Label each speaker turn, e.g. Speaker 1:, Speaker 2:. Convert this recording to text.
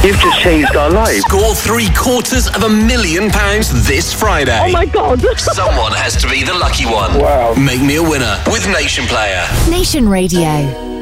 Speaker 1: You've just changed our lives.
Speaker 2: Score £750,000 this Friday.
Speaker 3: Oh my God.
Speaker 2: Someone has to be the lucky one.
Speaker 1: Wow.
Speaker 2: Make me a winner with Nation Player.
Speaker 4: Nation Radio.